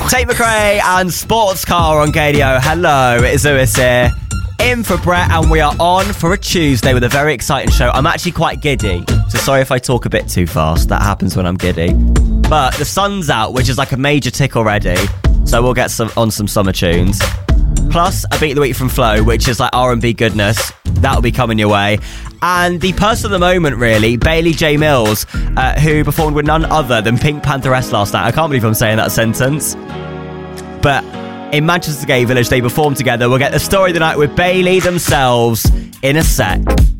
Tate McRae and Sports Car on KDO. Hello, it's Lewis here. In for Brett, and we are on for a Tuesday with a very exciting show. I'm actually quite giddy, so sorry if I talk a bit too fast. That happens when I'm giddy. But the sun's out, which is like a major tick already, so we'll get on some summer tunes. Plus, a Beat of the Week from Flo, which is like R&B goodness. That'll be coming your way. And the person of the moment, really, Bailey J. Mills, who performed with none other than Pink Pantheress last night. I can't believe I'm saying that sentence. But in Manchester Gay Village, they performed together. We'll get the story of the night with Bailey themselves in a sec.